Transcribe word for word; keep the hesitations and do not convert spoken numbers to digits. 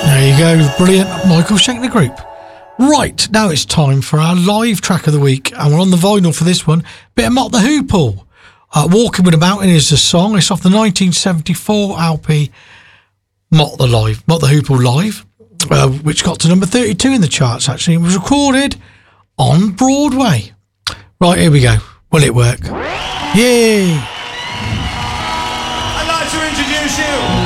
There you go, brilliant Michael Schenker Group. Right, now it's time for our live track of the week, and we're on the vinyl for this one. Bit of Mott the Hoople. Uh, Walking with a Mountain is the song. It's off the nineteen seventy-four L P Mott the Live, Mott the Hoople Live, uh, which got to number thirty-two in the charts, actually. It was recorded on Broadway. Right, here we go. Will it work? Yay! I'd like to introduce you